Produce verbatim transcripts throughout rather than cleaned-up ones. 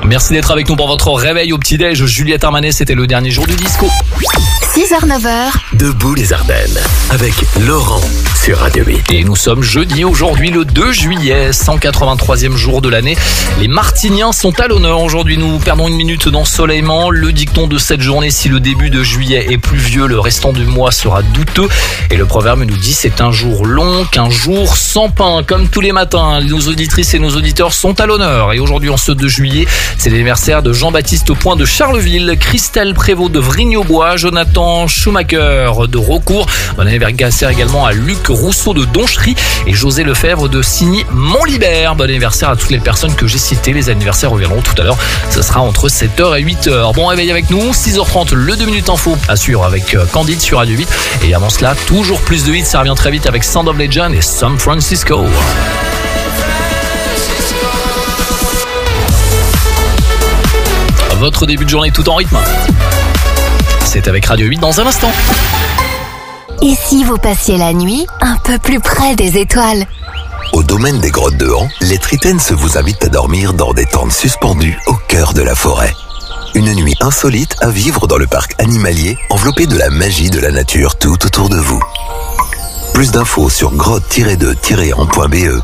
Merci d'être avec nous pour votre réveil au petit-déj. Juliette Armanet, c'était le dernier jour du disco. six heures neuf heures. Debout les Ardennes, avec Laurent sur Radio huit. Et nous sommes jeudi, aujourd'hui le deux juillet, cent quatre-vingt-troisième jour de l'année. Les Martiniens sont à l'honneur. Aujourd'hui, nous perdons une minute d'ensoleillement. Le dicton de cette journée, si le début de juillet est pluvieux, le restant du mois sera douteux. Et le proverbe nous dit, c'est un jour long qu'un jour sans pain. Comme tous les matins, nos auditrices et nos auditeurs sont à l'honneur. Et aujourd'hui, en ce deux juillet, c'est l'anniversaire de Jean-Baptiste Point de Charleville, Christelle Prévost de Vrigne-aux-Bois, Jonathan Schumacher de Raucourt. Bon anniversaire également à Luc Rousseau de Donchery et José Lefebvre de Signy-Montlibert. Bon anniversaire à toutes les personnes que j'ai citées. Les anniversaires reviendront tout à l'heure. Ce sera entre sept heures et huit heures. Bon réveil avec nous. six heures trente, le deux minutes info à suivre avec Candide sur Radio huit. Et avant cela, toujours plus de hits. Ça revient très vite avec Sound of Legend et San Francisco. Votre début de journée tout en rythme. C'est avec Radio huit dans un instant. Et si vous passiez la nuit un peu plus près des étoiles? Au domaine des Grottes de Han, les Tritaines vous invitent à dormir dans des tentes suspendues au cœur de la forêt. Une nuit insolite à vivre dans le parc animalier, enveloppé de la magie de la nature tout autour de vous. Plus d'infos sur grotte tiret de tiret han point b e.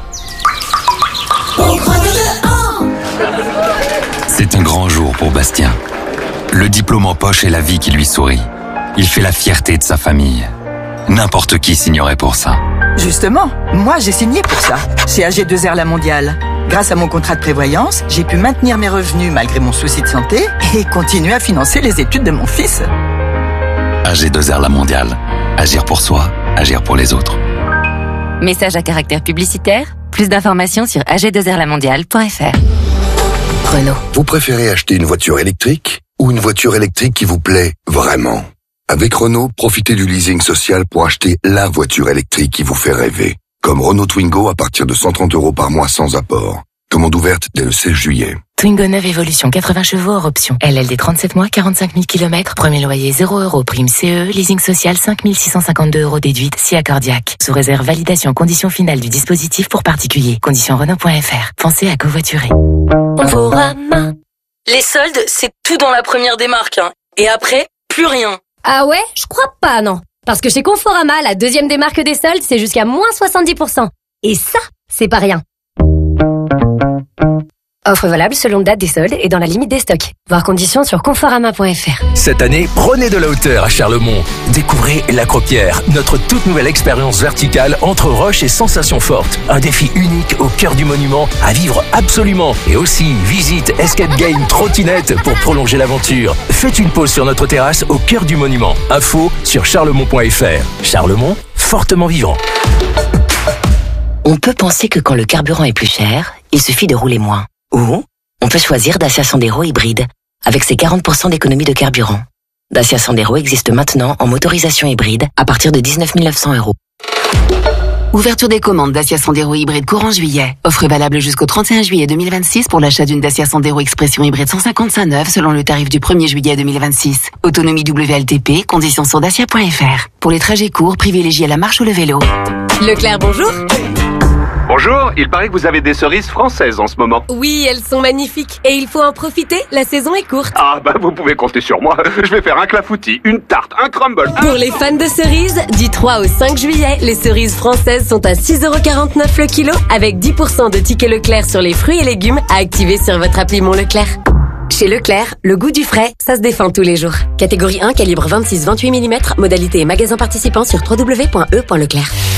C'est un grand jour pour Bastien. Le diplôme en poche et la vie qui lui sourit. Il fait la fierté de sa famille. N'importe qui signerait pour ça. Justement, moi j'ai signé pour ça, chez A G deux R La Mondiale. Grâce à mon contrat de prévoyance, j'ai pu maintenir mes revenus malgré mon souci de santé et continuer à financer les études de mon fils. A G deux R La Mondiale. Agir pour soi, agir pour les autres. Message à caractère publicitaire. Plus d'informations sur a g deux r la mondiale point f r. Renault. Vous préférez acheter une voiture électrique ou une voiture électrique qui vous plaît vraiment? Avec Renault, profitez du leasing social pour acheter la voiture électrique qui vous fait rêver. Comme Renault Twingo à partir de cent trente euros par mois sans apport. Commande ouverte dès le seize juillet. Twingo neuve Evolution, quatre-vingts chevaux hors option. L L D trente-sept mois, quarante-cinq mille kilomètres. Premier loyer zéro euros. Prime C E, leasing social cinq mille six cent cinquante-deux euros déduite, si accordiaque. Sous réserve validation condition finale du dispositif pour particulier. Conditions Renault point f r. Pensez à covoiturer. Conforama. Les soldes, c'est tout dans la première des marques. Hein. Et après, plus rien. Ah ouais? Je crois pas, non. Parce que chez Conforama, la deuxième des marques des soldes, c'est jusqu'à moins soixante-dix pour cent. Et ça, c'est pas rien. Offre valable selon date des soldes et dans la limite des stocks. Voir conditions sur conforama point f r. Cette année, prenez de la hauteur à Charlemont. Découvrez la Cropière, notre toute nouvelle expérience verticale entre roches et sensations fortes. Un défi unique au cœur du monument à vivre absolument. Et aussi, visite, escape game, trottinette pour prolonger l'aventure. Faites une pause sur notre terrasse au cœur du monument. Info sur charlemont point f r. Charlemont, fortement vivant. On peut penser que quand le carburant est plus cher, il suffit de rouler moins. Ou on peut choisir Dacia Sandero hybride, avec ses quarante pour cent d'économie de carburant. Dacia Sandero existe maintenant en motorisation hybride à partir de dix-neuf mille neuf cents euros. Ouverture des commandes Dacia Sandero hybride courant juillet. Offre valable jusqu'au trente et un juillet deux mille vingt-six pour l'achat d'une Dacia Sandero Expression hybride cent cinquante-cinq neuve selon le tarif du premier juillet deux mille vingt-six. Autonomie W L T P, conditions sur dacia point f r. Pour les trajets courts, privilégiez la marche ou le vélo. Leclerc, bonjour. Bonjour, il paraît que vous avez des cerises françaises en ce moment. Oui, elles sont magnifiques. Et il faut en profiter, la saison est courte. Ah bah vous pouvez compter sur moi. Je vais faire un clafoutis, une tarte, un crumble. Pour les fans de cerises, du trois au cinq juillet, les cerises françaises sont à six euros quarante-neuf le kilo, avec dix pour cent de tickets Leclerc sur les fruits et légumes à activer sur votre appli Mon Leclerc. Chez Leclerc, le goût du frais, ça se défend tous les jours. Catégorie un, calibre vingt-six vingt-huit millimètres, modalité et magasin participant sur w w w point e point leclerc.